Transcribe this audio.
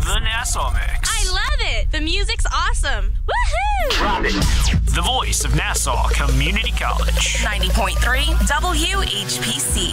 The Nassau Mix. I love it. The music's awesome. Woohoo! Drop it. The voice of Nassau Community College. 90.3 WHPC.